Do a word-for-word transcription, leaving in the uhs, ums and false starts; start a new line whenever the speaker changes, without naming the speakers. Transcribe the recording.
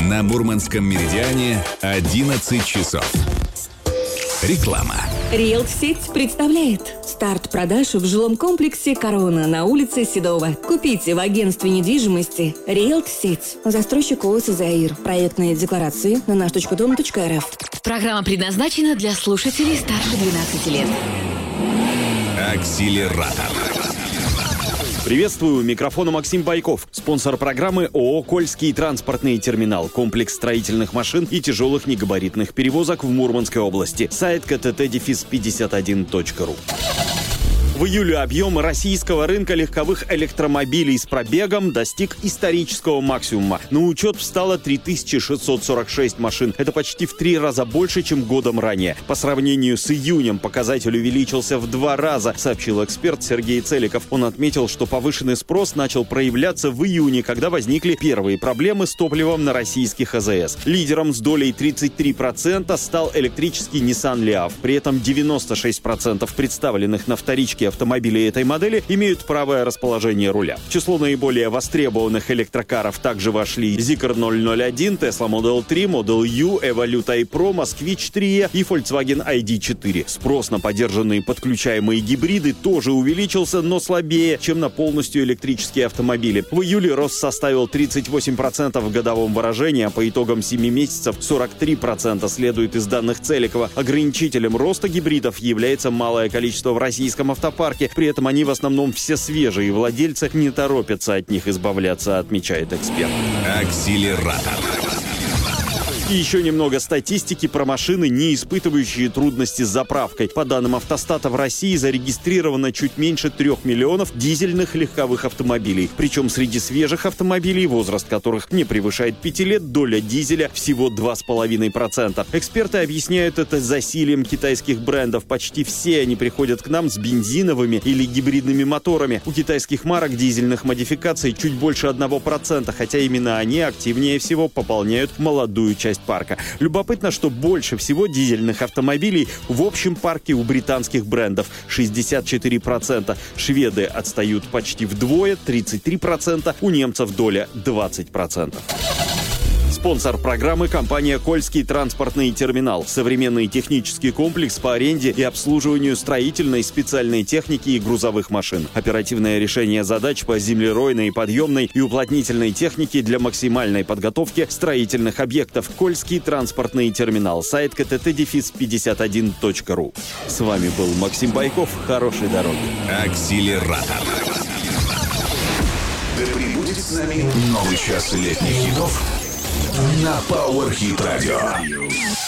На Мурманском меридиане одиннадцать часов. Реклама.
Риэлт-сеть представляет старт продаж в жилом комплексе «Корона» на улице Седова. Купите в агентстве недвижимости Риэлт-сеть. Застройщик ООО «Заир». Проектные декларации на наш точка дом точка эр эф.
Программа предназначена для слушателей старше двенадцати лет.
Акселератор.
Приветствую, у микрофона Максим Байков. Спонсор программы ООО «Кольский транспортный терминал». Комплекс строительных машин и тяжелых негабаритных перевозок в Мурманской области. Сайт ка тэ тэ пятьдесят один точка ру. В июле объем российского рынка легковых электромобилей с пробегом достиг исторического максимума. На учет встало три тысячи шестьсот сорок шесть машин. Это почти в три раза больше, чем годом ранее. По сравнению с июнем показатель увеличился в два раза, сообщил эксперт Сергей Целиков. Он отметил, что повышенный спрос начал проявляться в июне, когда возникли первые проблемы с топливом на российских а зэ эс. Лидером с долей тридцать три процента стал электрический Nissan Leaf. При этом девяносто шесть процентов представленных на вторичке автомобилей этой модели имеют правое расположение руля. В число наиболее востребованных электрокаров также вошли Zeekr ноль ноль один, Tesla Model три, Model U, Evolute i-Pro, Москвич три и Volkswagen ай ди четыре. Спрос на поддержанные подключаемые гибриды тоже увеличился, но слабее, чем на полностью электрические автомобили. В июле рост составил тридцать восемь процентов в годовом выражении, а по итогам семи месяцев сорок три процента следует из данных Целикова. Ограничителем роста гибридов является малое количество в российском автопарке. При этом они в основном все свежие, и владельцы не торопятся от них избавляться, отмечает эксперт.
Акселератор.
И еще немного статистики про машины, не испытывающие трудности с заправкой. По данным Автостата, в России зарегистрировано чуть меньше трех миллионов дизельных легковых автомобилей. Причем среди свежих автомобилей, возраст которых не превышает пяти лет, доля дизеля всего два с половиной процента. Эксперты объясняют это засилием китайских брендов. Почти все они приходят к нам с бензиновыми или гибридными моторами. У китайских марок дизельных модификаций чуть больше одного процента, хотя именно они активнее всего пополняют молодую часть парка. Любопытно, что больше всего дизельных автомобилей в общем парке у британских брендов – шестьдесят четыре процента. Шведы отстают почти вдвое – тридцать три процента. У немцев доля двадцать процентов. Спонсор программы – компания «Кольский транспортный терминал». Современный технический комплекс по аренде и обслуживанию строительной, специальной техники и грузовых машин. Оперативное решение задач по землеройной, подъемной и уплотнительной технике для максимальной подготовки строительных объектов. «Кольский транспортный терминал». Сайт ка тэ тэ пятьдесят один точка ру. С вами был Максим Байков. Хорошей дороги.
Акселератор. Да пребудет с нами новый час летних хитов на Power Hit Radio.